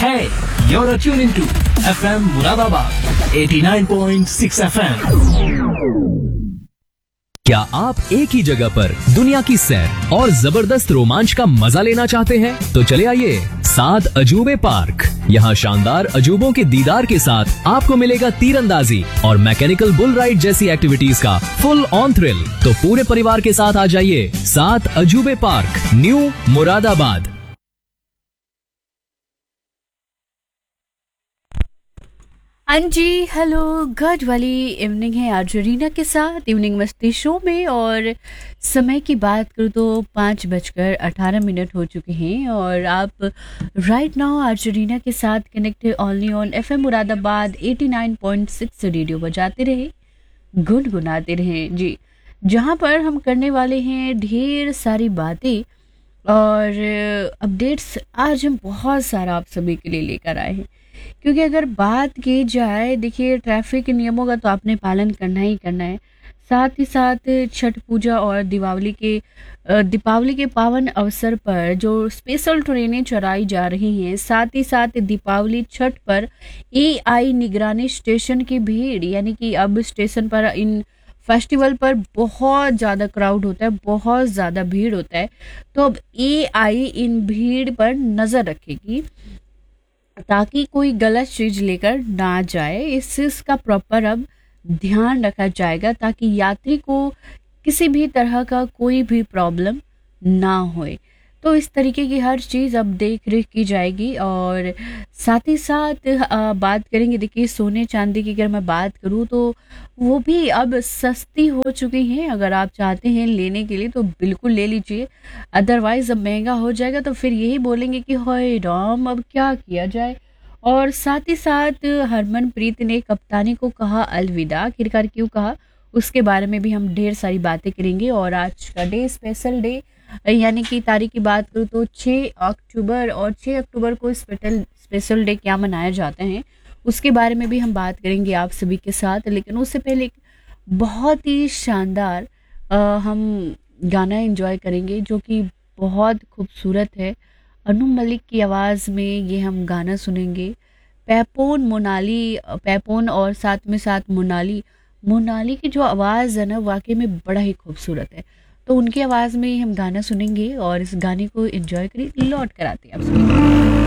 Hey, you're tuned into FM Muradabad 89.6 FM. क्या आप एक ही जगह पर दुनिया की सैर और जबरदस्त रोमांच का मजा लेना चाहते हैं? तो चले आइए 7 अजूबे पार्क। यहाँ शानदार अजूबों के दीदार के साथ आपको मिलेगा तीरंदाजी और मैकेनिकल बुल राइड जैसी एक्टिविटीज का फुल ऑन थ्रिल। तो पूरे परिवार के साथ आ जाइए 7 अजूबे पार्क, न्यू मुरादाबाद। हाँ जी, हेलो, गुड वाली इवनिंग है आज रीना के साथ इवनिंग मस्ती शो में। और समय की बात करूँ तो 5:18 हो चुके हैं और आप राइट नाउ आज रीना के साथ connected only on FM Moradabad 89.6 radio बजाते रहे, गुनगुनाते रहे जी, जहाँ पर हम करने वाले हैं ढेर सारी बातें और अपडेट्स। आज हम बहुत सारा आप सभी के लिए लेकर आए हैं, क्योंकि अगर बात की जाए, देखिए ट्रैफिक के नियमों का तो आपने पालन करना ही करना है। साथ ही साथ छठ पूजा और दीपावली के पावन अवसर पर जो स्पेशल ट्रेनें चलाई जा रही हैं, साथ ही साथ दीपावली छठ पर AI निगरानी स्टेशन की भीड़, यानी कि अब स्टेशन पर इन फेस्टिवल पर बहुत ज़्यादा क्राउड होता है, बहुत ज़्यादा भीड़ होता है। तो अब AI इन भीड़ पर नज़र रखेगी ताकि कोई गलत चीज लेकर ना जाए। इस चीज का प्रॉपर अब ध्यान रखा जाएगा ताकि यात्री को किसी भी तरह का कोई भी प्रॉब्लम ना होए। तो इस तरीके की हर चीज़ अब देख रेख की जाएगी। और साथ ही साथ बात करेंगे, देखिए सोने चांदी की अगर मैं बात करूँ तो वो भी अब सस्ती हो चुकी हैं। अगर आप चाहते हैं लेने के लिए तो बिल्कुल ले लीजिए, अदरवाइज अब महंगा हो जाएगा तो फिर यही बोलेंगे कि हाय राम, अब क्या किया जाए। और साथ ही साथ हरमनप्रीत ने कप्तानी को कहा अलविदा, आखिरकार क्यों कहा, उसके बारे में भी हम ढेर सारी बातें करेंगे। और आज का डे स्पेशल डे, यानी कि तारीख की बात करूँ तो 6 अक्टूबर, और 6 अक्टूबर को स्पेशल डे क्या मनाया जाता है उसके बारे में भी हम बात करेंगे आप सभी के साथ। लेकिन उससे पहले एक बहुत ही शानदार हम गाना एंजॉय करेंगे जो कि बहुत खूबसूरत है। अनु मलिक की आवाज़ में ये हम गाना सुनेंगे। पैपोन और साथ में साथ मोनाली की जो आवाज़ है ना, वाकई में बड़ा ही खूबसूरत है। तो उनकी आवाज़ में हम गाना सुनेंगे और इस गाने को एंजॉय करें। लौट कर आते हैं आप सभी।